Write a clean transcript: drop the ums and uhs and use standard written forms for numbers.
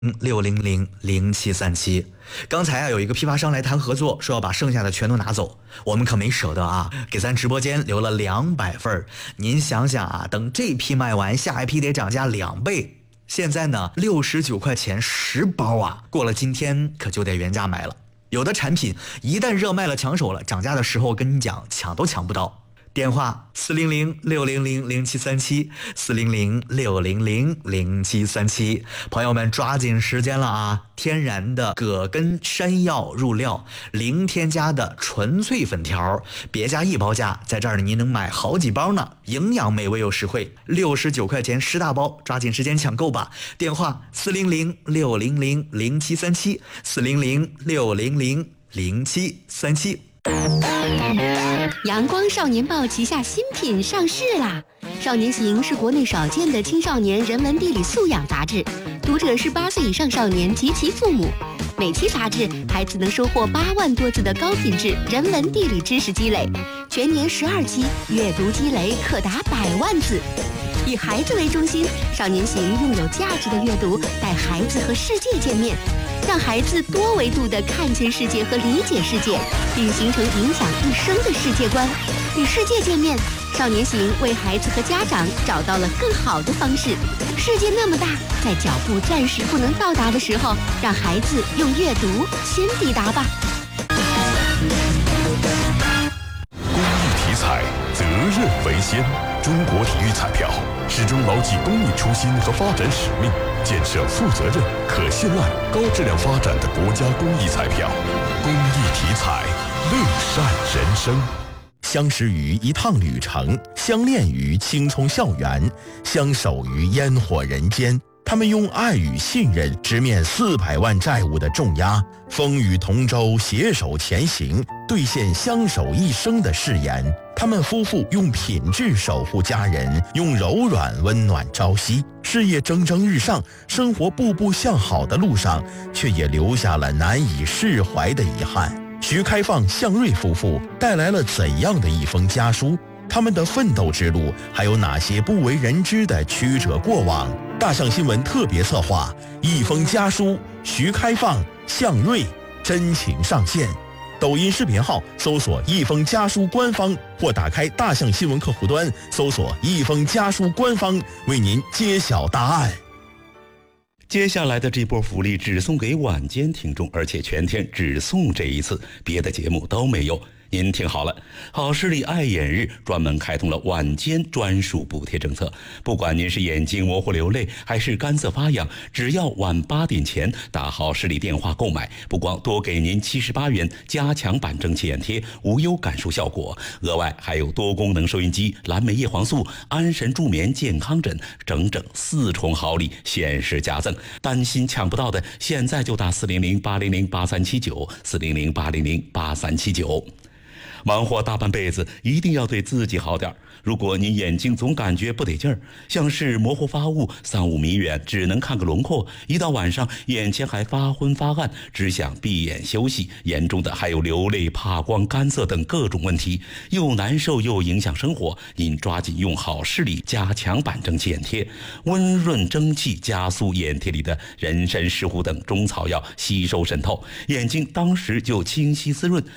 6000737。刚才有一个批发商来谈合作，说要把剩下的全都拿走，我们可没舍得啊，给咱直播间留了200份。您想想啊，等这批卖完，下一批得涨价2倍。现在呢，69块钱10包啊，过了今天可就得原价买了。有的产品一旦热卖了抢手了，涨价的时候跟你讲抢都抢不到。电话400-600-0737，400-600-0737。朋友们抓紧时间了啊！天然的葛根山药入料，零添加的纯粹粉条，别家一包价，在这儿您能买好几包呢，营养美味又实惠，69块钱10大包，抓紧时间抢购吧！电话400-600-0737，400-600-0737。 阳光少年报旗下新品上市啦！少年行是国内少见的青少年人文地理素养杂志，读者是8岁以上少年及其父母。每期杂志，孩子能收获8万多字的高品质人文地理知识积累，全年12期，阅读积累可达100万字。以孩子为中心，少年行用有价值的阅读带孩子和世界见面，让孩子多维度地看见世界和理解世界，并形成影响一生的世界观。与世界见面，少年行为孩子和家长找到了更好的方式。世界那么大，在脚步暂时不能到达的时候，让孩子用阅读先抵达吧。 公益体彩，责任为先。中国体育彩票始终牢记公益初心和发展使命，建设负责任、可信赖、高质量发展的国家公益彩票。公益体彩，乐善人生。相识于一趟旅程，相恋于青葱校园，相守于烟火人间。他们用爱与信任直面400万债务的重压，风雨同舟，携手前行，兑现相守一生的誓言。他们夫妇用品质守护家人，用柔软温暖朝夕。事业蒸蒸日上，生活步步向好的路上，却也留下了难以释怀的遗憾。徐开放、向瑞夫妇带来了怎样的一封家书？他们的奋斗之路还有哪些不为人知的曲折过往？大象新闻特别策划一封家书，徐开放、向瑞真情上线。抖音视频号搜索一封家书官方，或打开大象新闻客户端搜索一封家书官方，为您揭晓答案。 接下来的这波福利只送给晚间听众，而且全天只送这一次，别的节目都没有。您听好了，好视力爱眼日专门开通了晚间专属补贴政策，不管您是眼睛模糊流泪还是干涩发痒，只要晚8点前打好视力电话购买，不光多给您78元加强版蒸汽眼贴，无忧感受效果，额外还有多功能收音机、蓝莓叶黄素、安神助眠健康枕，整整4重好礼限时加赠。担心抢不到的，现在就打400-800-8379，400-800-8379。忙活大半辈子，一定要对自己好点。如果你眼睛总感觉不得劲儿，像是模糊发雾、三五迷远，只能看个轮廓，一到晚上眼前还发昏发暗，只想闭眼休息，严重的还有流泪、怕光、干涩等各种问题，又难受又影响生活。您抓紧用好视力加强版蒸汽眼贴，温润蒸汽加速眼贴里的人参、石斛等中草药吸收渗透，眼睛当时就清晰滋润，